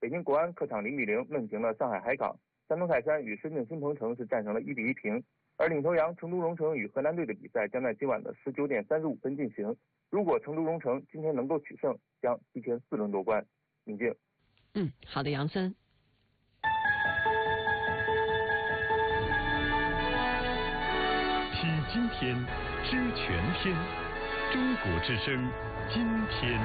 北京国安客场0-0闷平了上海海港，山东泰山与深圳新鹏城是战成了1-1平。而领头羊成都蓉城与河南队的比赛将在今晚的19点35分进行。如果成都蓉城今天能够取胜，将提前4轮夺冠。宁静。 好的，杨森。 听今天，知全天，中国之声，今天。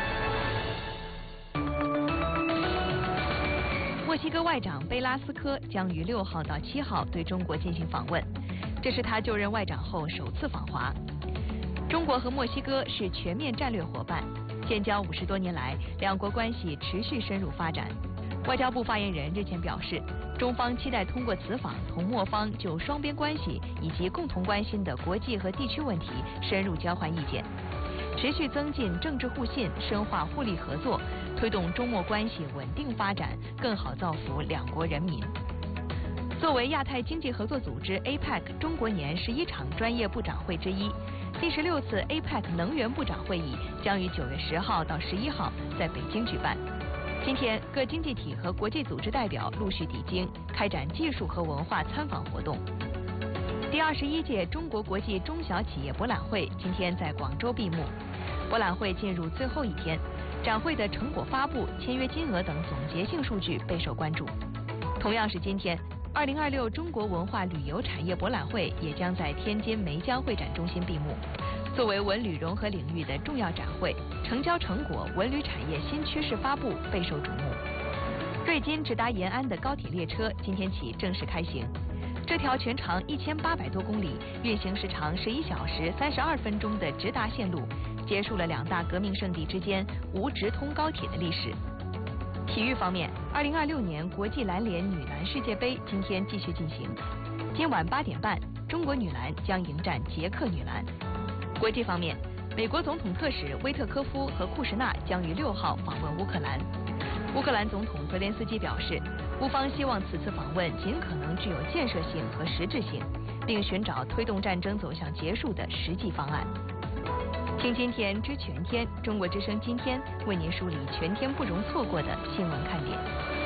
墨西哥外长贝拉斯科将于6号到7号对中国进行访问，这是他就任外长后首次访华。中国和墨西哥是全面战略伙伴，建交50多年来，两国关系持续深入发展。外交部发言人日前表示，中方期待通过此访同墨方就双边关系以及共同关心的国际和地区问题深入交换意见，持续增进政治互信，深化互利合作，推动中墨关系稳定发展，更好造福两国人民。作为亚太经济合作组织 APEC 中国年11场专业部长会之一，第16次 APEC 能源部长会议将于9月10号到11号在北京举办。今天，各经济体和国际组织代表陆续抵京，开展技术和文化参访活动。第21届中国国际中小企业博览会今天在广州闭幕。博览会进入最后一天，展会的成果发布、签约金额等总结性数据备受关注。同样是今天，2026中国文化旅游产业博览会也将在天津梅江会展中心闭幕。作为文旅融合领域的重要展会，成交成果、文旅产业新趋势发布备受瞩目。瑞金直达延安的高铁列车今天起正式开行，这条全长1800多公里、运行时长11小时32分钟的直达线路，结束了2大革命圣地之间无直通高铁的历史。体育方面，2026年国际篮联女篮世界杯今天继续进行。今晚8点半，中国女篮将迎战捷克女篮。国际方面，美国总统特使威特科夫和库什纳将于6号访问乌克兰。乌克兰总统泽连斯基表示，乌方希望此次访问尽可能具有建设性和实质性，并寻找推动战争走向结束的实际方案。听今天知全天，中国之声今天为您梳理全天不容错过的新闻看点。